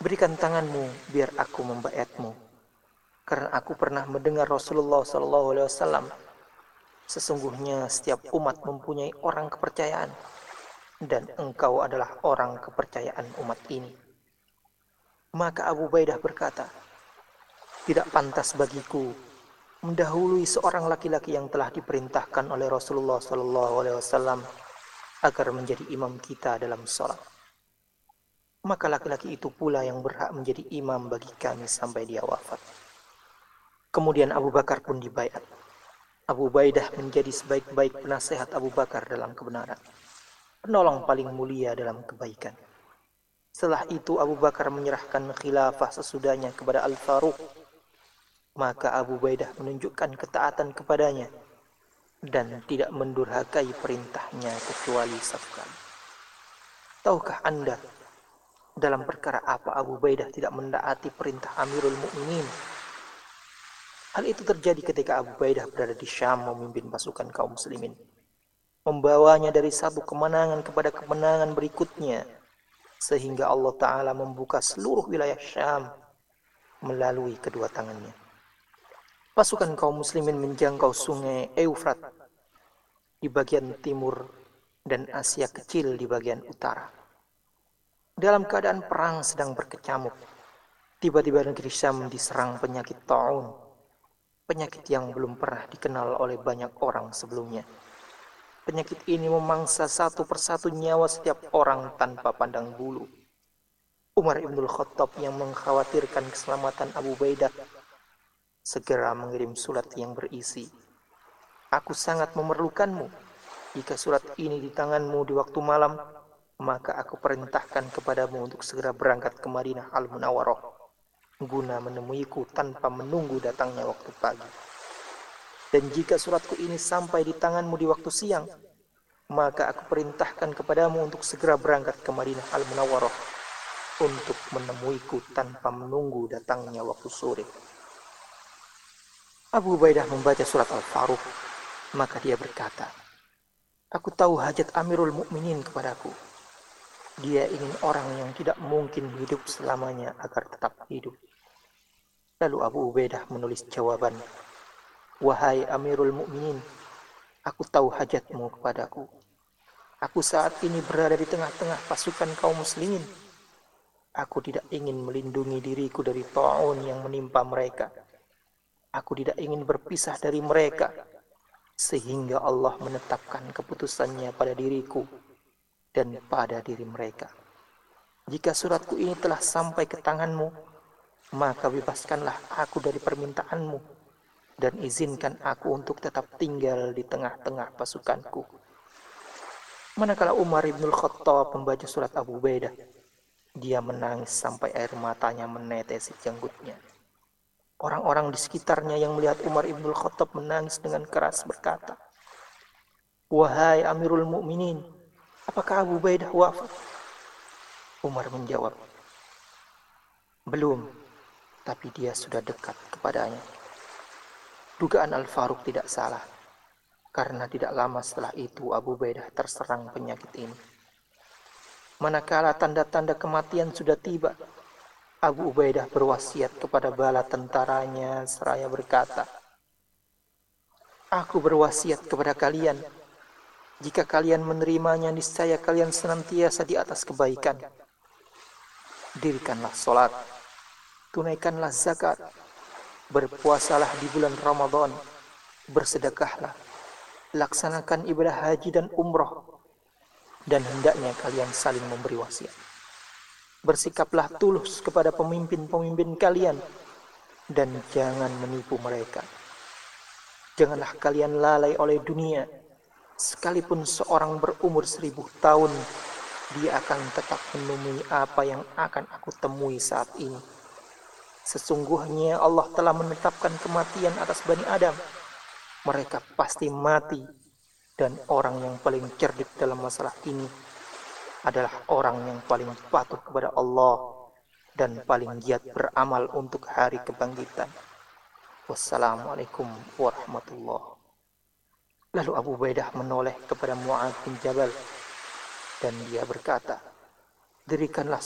Berikan tanganmu biar aku membaiatmu, karena aku pernah mendengar Rasulullah SAW, sesungguhnya setiap umat mempunyai orang kepercayaan, dan engkau adalah orang kepercayaan umat ini. Maka Abu Ubaidah berkata, tidak pantas bagiku mendahului seorang laki-laki yang telah diperintahkan oleh Rasulullah SAW agar menjadi imam kita dalam sholat. Maka laki-laki itu pula yang berhak menjadi imam bagi kami sampai dia wafat. Kemudian Abu Bakar pun dibaiat. Abu Ubaidah menjadi sebaik-baik penasehat Abu Bakar dalam kebenaran, penolong paling mulia dalam kebaikan. Setelah itu Abu Bakar menyerahkan khilafah sesudahnya kepada Al-Faruq. Maka Abu Ubaidah menunjukkan ketaatan kepadanya dan tidak mendurhakai perintahnya kecuali satu kali. Tahukah Anda dalam perkara apa Abu Ubaidah tidak mendaati perintah Amirul Mukminin? Hal itu terjadi ketika Abu Ubaidah berada di Syam memimpin pasukan kaum muslimin, membawanya dari satu kemenangan kepada kemenangan berikutnya, sehingga Allah Ta'ala membuka seluruh wilayah Syam melalui kedua tangannya. Pasukan kaum muslimin menjangkau sungai Eufrat di bagian timur dan Asia Kecil di bagian utara. Dalam keadaan perang sedang berkecamuk, tiba-tiba negeri Syam diserang penyakit ta'un, penyakit yang belum pernah dikenal oleh banyak orang sebelumnya. Penyakit ini memangsa satu persatu nyawa setiap orang tanpa pandang bulu. Umar ibn Khattab yang mengkhawatirkan keselamatan Abu Ubaidah segera mengirim surat yang berisi, aku sangat memerlukanmu. Jika surat ini di tanganmu di waktu malam, maka aku perintahkan kepadamu untuk segera berangkat ke Madinah Al-Munawwarah guna menemuiku tanpa menunggu datangnya waktu pagi. Dan jika suratku ini sampai di tanganmu di waktu siang, maka aku perintahkan kepadamu untuk segera berangkat ke Madinah Al-Munawwarah untuk menemuiku tanpa menunggu datangnya waktu sore. Abu Ubaidah membaca surat Al-Faruq, maka dia berkata, aku tahu hajat Amirul Mukminin kepadaku. Dia ingin orang yang tidak mungkin hidup selamanya agar tetap hidup. Lalu Abu Ubaidah menulis jawaban, wahai Amirul Mukminin, aku tahu hajatmu kepadaku. Aku saat ini berada di tengah-tengah pasukan kaum muslimin. Aku tidak ingin melindungi diriku dari ta'un yang menimpa mereka. Aku tidak ingin berpisah dari mereka, sehingga Allah menetapkan keputusannya pada diriku dan pada diri mereka. Jika suratku ini telah sampai ke tanganmu, maka bebaskanlah aku dari permintaanmu dan izinkan aku untuk tetap tinggal di tengah-tengah pasukanku. Manakala Umar ibn Khattab membaca surat Abu Ubaidah, dia menangis sampai air matanya menetesi janggutnya. Orang-orang di sekitarnya yang melihat Umar ibn Khattab menangis dengan keras berkata, wahai Amirul Mukminin, apakah Abu Ubaidah wafat? Umar menjawab, belum, tapi dia sudah dekat kepadanya. Dugaan Al-Faruq tidak salah, karena tidak lama setelah itu Abu Ubaidah terserang penyakit ini. Manakala tanda-tanda kematian sudah tiba, Abu Ubaidah berwasiat kepada bala tentaranya seraya berkata, aku berwasiat kepada kalian, jika kalian menerimanya niscaya kalian senantiasa di atas kebaikan. Dirikanlah sholat, tunaikanlah zakat, berpuasalah di bulan Ramadan, bersedekahlah, laksanakan ibadah haji dan umroh, dan hendaknya kalian saling memberi wasiat. Bersikaplah tulus kepada pemimpin-pemimpin kalian dan jangan menipu mereka. Janganlah kalian lalai oleh dunia. Sekalipun seorang berumur 1000 tahun, dia akan tetap menemui apa yang akan aku temui saat ini. Sesungguhnya Allah telah menetapkan kematian atas Bani Adam. Mereka pasti mati, dan orang yang paling cerdik dalam masalah ini adalah orang yang paling patuh kepada Allah dan paling giat beramal untuk hari kebangkitan. Wassalamualaikum warahmatullahi wabarakatuh. Lalu Abu Ubaidah menoleh kepada Mu'adz bin Jabal dan dia berkata, dirikanlah